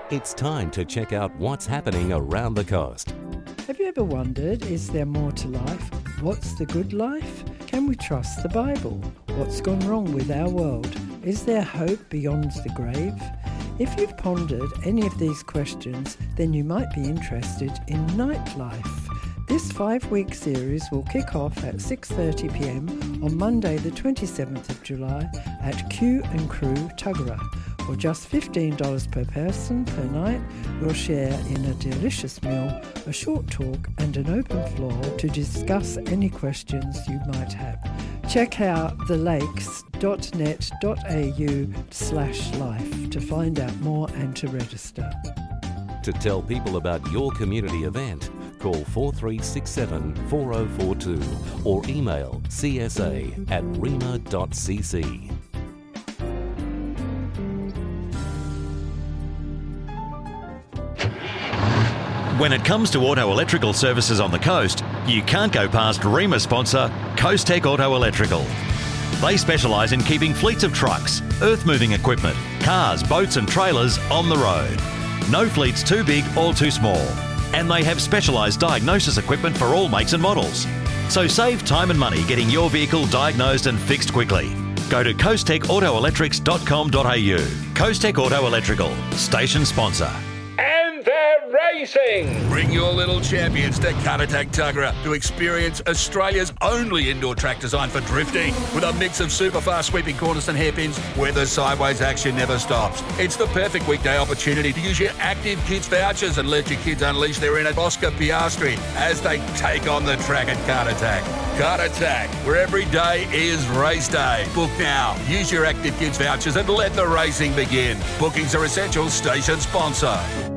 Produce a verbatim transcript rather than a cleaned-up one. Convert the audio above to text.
It's time to check out what's happening around the coast. Have you ever wondered, is there more to life? What's the good life? Can we trust the Bible? What's gone wrong with our world? Is there hope beyond the grave? If you've pondered any of these questions, then you might be interested in Nightlife. This five-week series will kick off at six thirty p m on Monday the twenty-seventh of July at Q and Crew, Tuggerah. For just fifteen dollars per person per night, we'll share in a delicious meal, a short talk and an open floor to discuss any questions you might have. Check out thelakes.net.au slash life to find out more and to register. To tell people about your community event, call four three six seven, four oh four two or email c s a at rema dot c c. When it comes to auto electrical services on the coast, you can't go past REMA sponsor Coast Tech Auto Electrical. They specialise in keeping fleets of trucks, earth-moving equipment, cars, boats and trailers on the road. No fleet's too big or too small. And they have specialised diagnosis equipment for all makes and models. So save time and money getting your vehicle diagnosed and fixed quickly. Go to coast tech auto electrics dot com dot a u. Coast Tech Auto Electrical, station sponsor. And they're racing! Bring your little champions to Caratak Tuggerah to experience Australia's only indoor track designed for drifting. With a mix of super fast sweeping corners and hairpins where the sideways action never stops. It's the perfect weekday opportunity to use your Active Kids vouchers and let your kids unleash their inner Oscar Piastri as they take on the track at Caratak. Caratak, where every day is race day. Book now. Use your Active Kids vouchers and let the racing begin. Bookings are essential. Station sponsor.